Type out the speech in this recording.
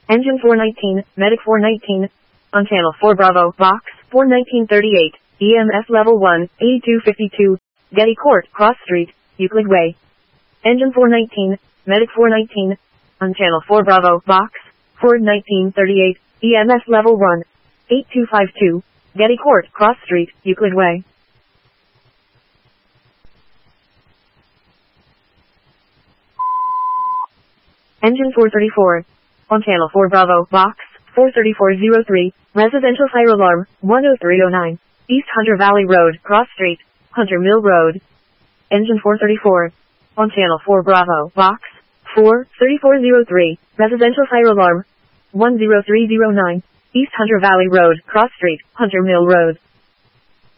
Engine 419, Medic 419. On channel 4 Bravo, Box 41938, EMS level 1, 8252, Getty Court, Cross Street, Euclid Way. Engine 419, Medic 419. On channel 4 Bravo, Box 41938, EMS level 1, 8252, Getty Court, Cross Street, Euclid Way. Engine 434. On channel 4 Bravo, Box 43403, Residential Fire Alarm 10309, East Hunter Valley Road, Cross Street, Hunter Mill Road. Engine 434. On channel 4 Bravo, Box 43403, Residential Fire Alarm 10309, East Hunter Valley Road, Cross Street, Hunter Mill Road.